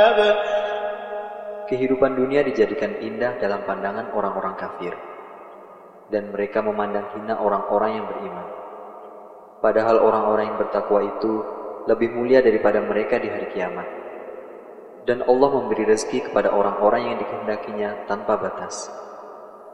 Kehidupan dunia dijadikan indah dalam pandangan orang-orang kafir, dan mereka memandang hina orang-orang yang beriman. Padahal orang-orang yang bertakwa itu lebih mulia daripada mereka di hari kiamat. Dan Allah memberi rezeki kepada orang-orang yang dikehendakinya tanpa batas.